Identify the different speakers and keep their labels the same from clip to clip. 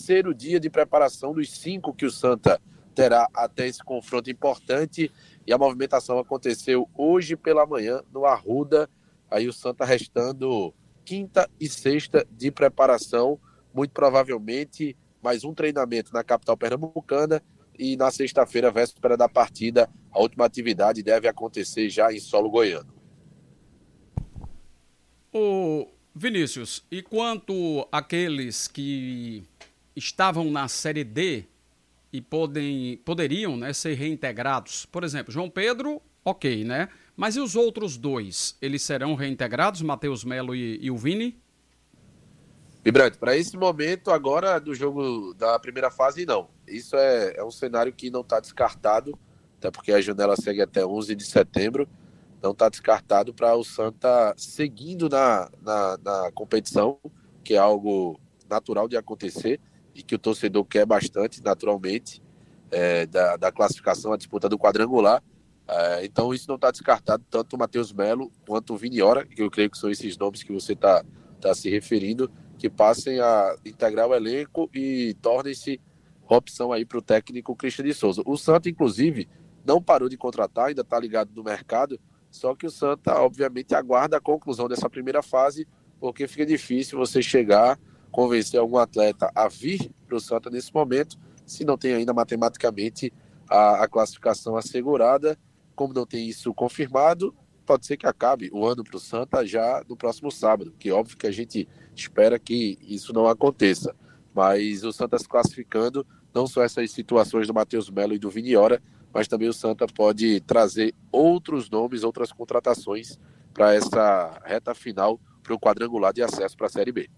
Speaker 1: terceiro dia de preparação dos 5 que o Santa terá até esse confronto importante. E a movimentação aconteceu hoje pela manhã no Arruda. Aí o Santa restando quinta e sexta de preparação. Muito provavelmente mais um treinamento na capital pernambucana. E na sexta-feira, véspera da partida, a última atividade deve acontecer já em solo goiano.
Speaker 2: Ô Vinícius, e quanto àqueles que estavam na Série D e poderiam, né, ser reintegrados? Por exemplo, João Pedro, ok, né? Mas e os outros dois? Eles serão reintegrados, Matheus Melo e o Vini?
Speaker 1: Vibrante, para esse momento agora do jogo da primeira fase, não. Isso é um cenário que não está descartado, até porque a janela segue até 11 de setembro. Não está descartado para o Santa seguindo na competição, que é algo natural de acontecer e que o torcedor quer bastante, naturalmente, da classificação, a disputa do quadrangular. Então isso não está descartado, tanto o Matheus Melo quanto o Viniora, que eu creio que são esses nomes que você está se referindo, que passem a integrar o elenco e tornem-se opção aí para o técnico Christian de Souza. O Santa, inclusive, não parou de contratar, ainda está ligado no mercado, só que o Santa, obviamente, aguarda a conclusão dessa primeira fase, porque fica difícil você chegar, convencer algum atleta a vir para o Santa nesse momento, se não tem ainda matematicamente a classificação assegurada. Como não tem isso confirmado, pode ser que acabe o ano para o Santa já no próximo sábado, que óbvio que a gente espera que isso não aconteça. Mas o Santa se classificando, não só essas situações do Matheus Melo e do Viniora, mas também o Santa pode trazer outros nomes, outras contratações para essa reta final, para o quadrangular de acesso para a Série B.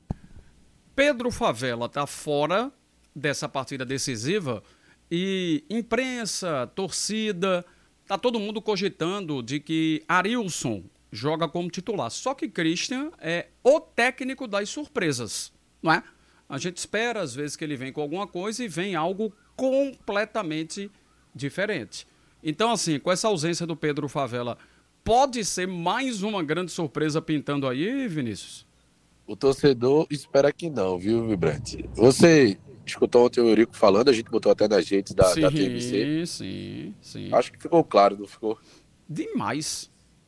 Speaker 2: Pedro Favela está fora dessa partida decisiva e imprensa, torcida, está todo mundo cogitando de que Arilson joga como titular. Só que Christian é o técnico das surpresas, não é? A gente espera às vezes que ele vem com alguma coisa e vem algo completamente diferente. Então, assim, com essa ausência do Pedro Favela, pode ser mais uma grande surpresa pintando aí, Vinícius?
Speaker 1: O torcedor espera que não, viu, Vibrante? Você escutou ontem o Eurico falando, a gente botou até nas redes da TMC.
Speaker 2: Sim.
Speaker 1: Acho que ficou claro, não ficou?
Speaker 2: Demais.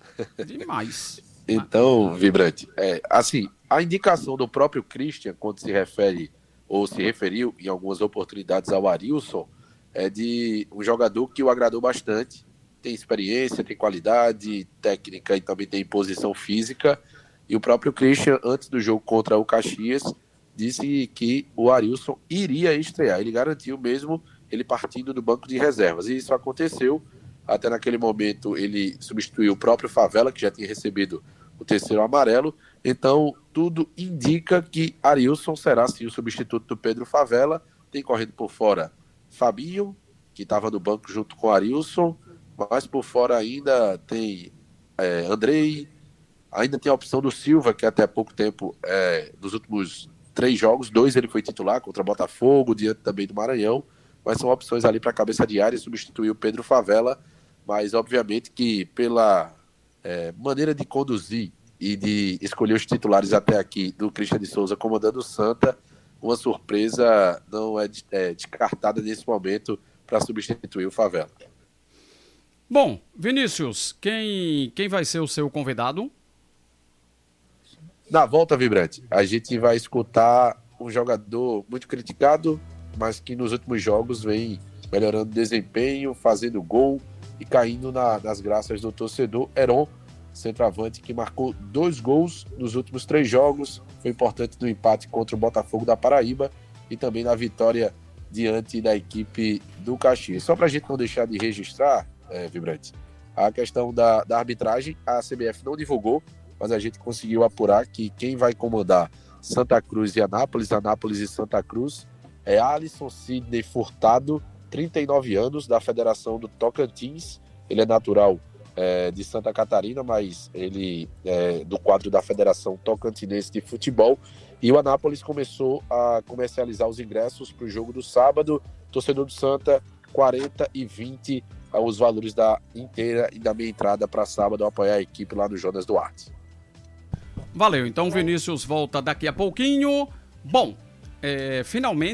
Speaker 1: Então, Vibrante, assim, a indicação do próprio Christian, quando se refere ou se referiu em algumas oportunidades ao Arilson, é de um jogador que o agradou bastante, tem experiência, tem qualidade técnica e também tem posição física. E o próprio Christian, antes do jogo contra o Caxias, disse que o Arilson iria estrear. Ele garantiu mesmo ele partindo do banco de reservas. E isso aconteceu. Até naquele momento ele substituiu o próprio Favela, que já tinha recebido o terceiro amarelo. Então, tudo indica que Arilson será sim o substituto do Pedro Favela. Tem correndo por fora Fabinho, que estava no banco junto com Arilson. Mas por fora ainda tem Andrei. Ainda tem a opção do Silva, que até pouco tempo, nos últimos 3 jogos, 2 ele foi titular contra Botafogo, diante também do Maranhão. Mas são opções ali para a cabeça de área, substituir o Pedro Favela. Mas, obviamente, que pela maneira de conduzir e de escolher os titulares até aqui do Christian de Souza comandando o Santa, uma surpresa não é descartada nesse momento para substituir o Favela.
Speaker 2: Bom, Vinícius, quem vai ser o seu convidado?
Speaker 1: Na volta, Vibrante, a gente vai escutar um jogador muito criticado, mas que nos últimos jogos vem melhorando desempenho, fazendo gol e caindo nas graças do torcedor. Heron, centroavante, que marcou 2 gols nos últimos 3 jogos, foi importante no empate contra o Botafogo da Paraíba e também na vitória diante da equipe do Caxias. Só para a gente não deixar de registrar, Vibrante, a questão da arbitragem, a CBF não divulgou, mas a gente conseguiu apurar que quem vai comandar Santa Cruz e Anápolis e Santa Cruz, é Alisson Sidney Furtado, 39 anos, da Federação do Tocantins. Ele é natural de Santa Catarina, mas ele é do quadro da Federação Tocantinense de Futebol. E o Anápolis começou a comercializar os ingressos para o jogo do sábado. Torcedor do Santa, 40 e 20 os valores da inteira e da meia entrada para sábado apoiar a equipe lá no Jonas Duarte.
Speaker 2: Valeu, então o Vinícius volta daqui a pouquinho. Bom, finalmente